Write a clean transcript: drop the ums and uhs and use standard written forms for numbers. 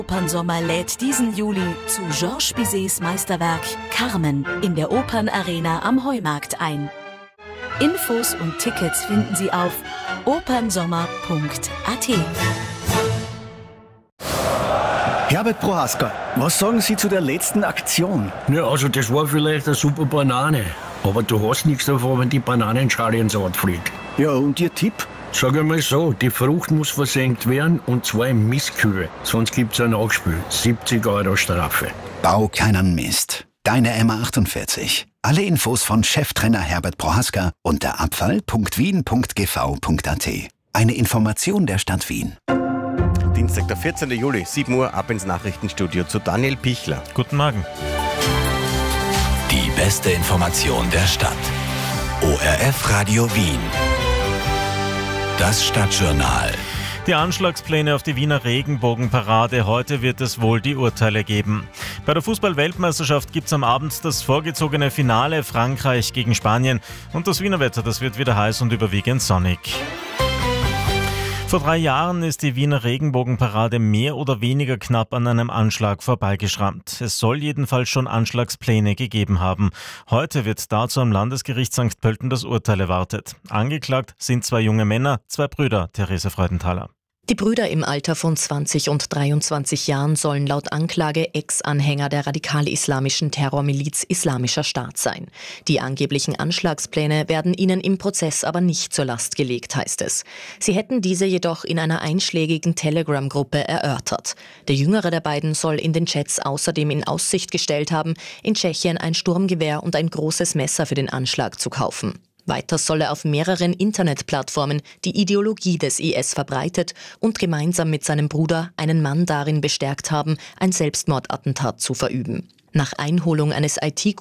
Opernsommer lädt diesen Juli zu Georges Bizets Meisterwerk Carmen in der Opernarena am Heumarkt ein. Infos und Tickets finden Sie auf opernsommer.at. Herbert Prohaska, was sagen Sie zu der letzten Aktion? Ja, also das war vielleicht eine super Banane. Aber du hast nichts davon, wenn die Bananenschale ins Ort fliegt. Ja, und Ihr Tipp? Sag einmal so, die Frucht muss versenkt werden und zwar im Mistkübel. Sonst gibt's ein Nachspiel. 70 € Strafe. Bau keinen Mist. Deine MA48. Alle Infos von Cheftrainer Herbert Prohaska unter abfall.wien.gv.at. Eine Information der Stadt Wien. Dienstag, der 14. Juli, 7 Uhr, ab ins Nachrichtenstudio zu Daniel Pichler. Guten Morgen. Die beste Information der Stadt. ORF Radio Wien. Das Stadtjournal. Die Anschlagspläne auf die Wiener Regenbogenparade. Heute wird es wohl die Urteile geben. Bei der Fußball-Weltmeisterschaft gibt es am Abend das vorgezogene Finale Frankreich gegen Spanien. Und das Wiener Wetter, das wird wieder heiß und überwiegend sonnig. Vor 3 Jahren ist die Wiener Regenbogenparade mehr oder weniger knapp an einem Anschlag vorbeigeschrammt. Es soll jedenfalls schon Anschlagspläne gegeben haben. Heute wird dazu am Landesgericht St. Pölten das Urteil erwartet. Angeklagt sind 2 junge Männer, 2 Brüder, Therese Freudenthaler. Die Brüder im Alter von 20 und 23 Jahren sollen laut Anklage Ex-Anhänger der radikal-islamischen Terrormiliz Islamischer Staat sein. Die angeblichen Anschlagspläne werden ihnen im Prozess aber nicht zur Last gelegt, heißt es. Sie hätten diese jedoch in einer einschlägigen Telegram-Gruppe erörtert. Der jüngere der beiden soll in den Chats außerdem in Aussicht gestellt haben, in Tschechien ein Sturmgewehr und ein großes Messer für den Anschlag zu kaufen. Weiter soll er auf mehreren Internetplattformen die Ideologie des IS verbreitet und gemeinsam mit seinem Bruder einen Mann darin bestärkt haben, ein Selbstmordattentat zu verüben. Nach Einholung eines IT